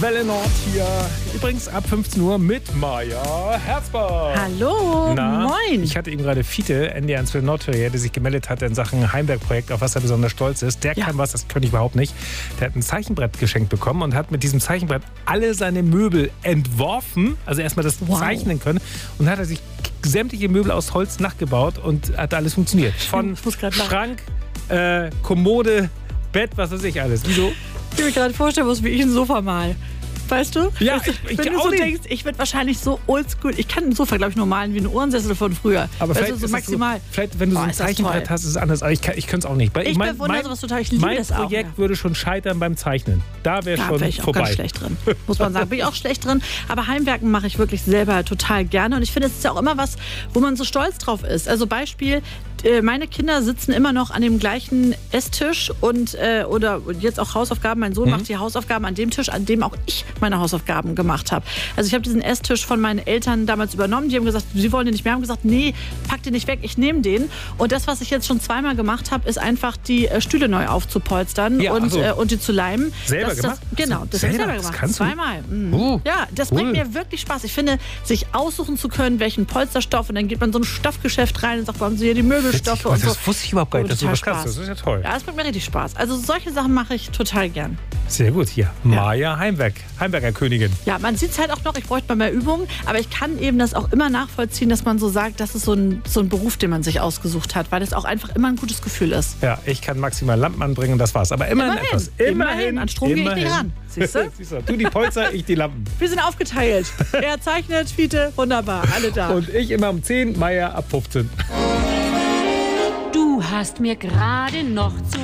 Welle Nord hier. Übrigens ab 15 Uhr mit Maja Herzberg. Hallo, moin. Ich hatte eben gerade Fiete, NDR 1 Nordhörer, der sich gemeldet hat in Sachen Heimberg-Projekt, auf was er besonders stolz ist. Der kann was, das könnte ich überhaupt nicht. Der hat ein Zeichenbrett geschenkt bekommen und hat mit diesem Zeichenbrett alle seine Möbel entworfen. Also erstmal das zeichnen können. Und hat er sich sämtliche Möbel aus Holz nachgebaut und hat alles funktioniert. Von Schrank, Kommode, Bett, was weiß ich alles. Wieso? Ich kann mir gerade vorstellen, wie ich ein Sofa mal. Weißt du? Ja, wenn du so denkst, ich würde wahrscheinlich so oldschool. Ich kann ein Sofa, glaube ich, nur malen wie eine Uhrensessel von früher. Aber weißt vielleicht du, so maximal. Vielleicht, wenn du so ein Zeichenbrett hast, ist es anders. Aber ich könnte es auch nicht. Ich bewundere sowas total. Ich liebe das auch. Mein Projekt würde schon scheitern beim Zeichnen. Da wäre schon ich vorbei. Auch ganz schlecht drin, muss man sagen. Bin ich auch schlecht drin. Aber Heimwerken mache ich wirklich selber total gerne. Und ich finde, es ist ja auch immer was, wo man so stolz drauf ist. Also Beispiel, meine Kinder sitzen immer noch an dem gleichen Esstisch und oder jetzt auch Hausaufgaben. Mein Sohn macht die Hausaufgaben an dem Tisch, an dem auch ich meine Hausaufgaben gemacht habe. Also ich habe diesen Esstisch von meinen Eltern damals übernommen. Die haben gesagt, sie wollen den nicht mehr. Haben gesagt, nee, pack den nicht weg, ich nehme den. Und das, was ich jetzt schon zweimal gemacht habe, ist einfach die Stühle neu aufzupolstern und die zu leimen. Selber gemacht? Genau, das habe ich selber gemacht. Das kannst zweimal. Ja, das bringt mir wirklich Spaß. Ich finde, sich aussuchen zu können, welchen Polsterstoff, und dann geht man in so ein Stoffgeschäft rein und sagt, wollen Sie hier die Möbelstoffe und so. Das wusste ich überhaupt gar nicht, dass du das kannst. Das ist ja toll. Ja, das bringt mir richtig Spaß. Also solche Sachen mache ich total gern. Sehr gut, hier. Maja Heimberger Königin. Ja, man sieht es halt auch noch, ich bräuchte mal mehr Übungen, aber ich kann eben das auch immer nachvollziehen, dass man so sagt, das ist so ein Beruf, den man sich ausgesucht hat, weil es auch einfach immer ein gutes Gefühl ist. Ja, ich kann maximal Lampen anbringen, das war's. Aber immerhin etwas. Immerhin. An Strom gehe ich nicht ran. Siehst du? Du die Polster, ich die Lampen. Wir sind aufgeteilt. Er zeichnet, Fiete, wunderbar, alle da. Und ich immer um 10, Maja ab 15. Du hast mir gerade noch zu